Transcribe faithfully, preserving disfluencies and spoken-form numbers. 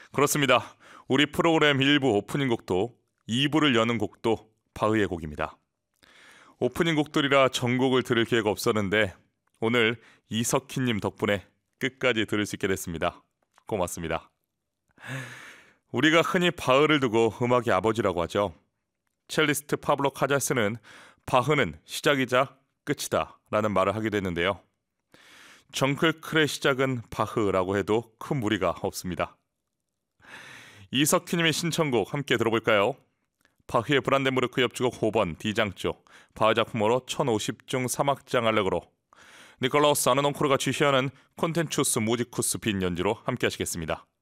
그렇습니다. 우리 프로그램 일 부 오프닝 곡도 이 부를 여는 곡도 바흐의 곡입니다. 오프닝 곡들이라 전곡을 들을 기회가 없었는데 오늘 이석희님 덕분에 끝까지 들을 수 있게 됐습니다. 고맙습니다. 우리가 흔히 바흐를 두고 음악의 아버지라고 하죠. 첼리스트 파블로 카자스는 바흐는 시작이자 끝이다 라는 말을 하기도 했는데요. 정클클의 시작은 바흐라고 해도 큰 무리가 없습니다. 이석희님의 신청곡 함께 들어볼까요? 바흐의 브란덴부르크 협주곡 오 번 D장조, 바흐 작품으로 천오십 중 삼 악장 알레그로, 니콜라우스 아르논코르가 지휘하는 콘텐추스 무지쿠스 빈 연주로 함께 하시겠습니다.